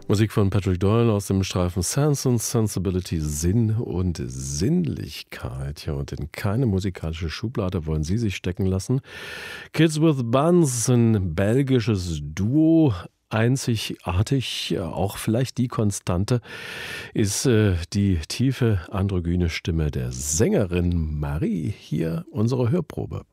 Musik von Patrick Doyle aus dem Streifen Sense and Sensibility, Sinn und Sinnlichkeit. Ja, und in keine musikalische Schublade wollen Sie sich stecken lassen. Kids with Buns, ein belgisches Duo, einzigartig, auch vielleicht die Konstante, ist die tiefe androgyne Stimme der Sängerin Marie. Hier unsere Hörprobe.